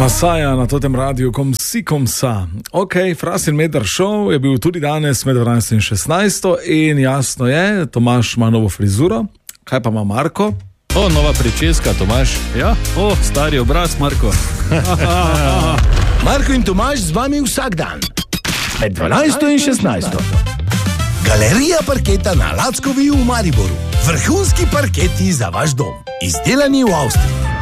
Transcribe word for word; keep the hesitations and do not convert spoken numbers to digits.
Masaja na totem radiju, kom si kom sa. Ok, Fras in Medar show je bil tudi danes med dvanajsto in šestnajsto in jasno je, Tomaž ima novo frizuro. Kaj pa ima Marko? O, nova pričeska, Tomaž. Ja, o, stari obraz, Marko. Marko in Tomaž z vami vsak dan. Med dvanajsto in šestnajsto. Galerija parketa na Lackovi v Mariboru. Vrhunski parketi za vaš dom. Izdelani v Avstriji.